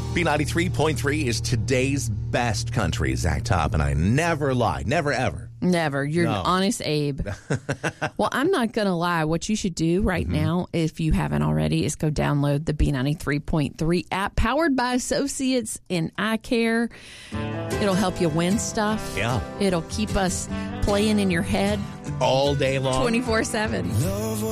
B93.3 is today's best country. Zach Top and I never lie. Never, ever. Never. You're an honest Abe. Well, I'm not going to lie. What you should do right now, if you haven't already, is go download the B93.3 app powered by Associates in Eye Care. It'll help you win stuff. Yeah. It'll keep us playing in your head all day long. 24/7.